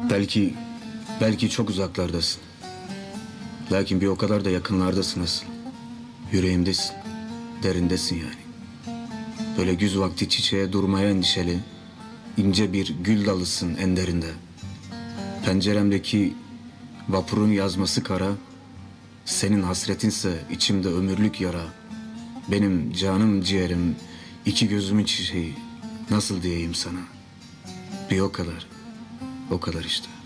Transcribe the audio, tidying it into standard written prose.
Belki çok uzaklardasın. Lakin bir o kadar da yakınlardasın asıl. Yüreğimdesin, derindesin yani. Böyle güz vakti çiçeğe durmaya endişeli, ince bir gül dalısın en derinde. Penceremdeki vapurun yazması kara, senin hasretinse içimde ömürlük yara. Benim canım ciğerim, iki gözümün çiçeği, nasıl diyeyim sana? Bir o kadar işte.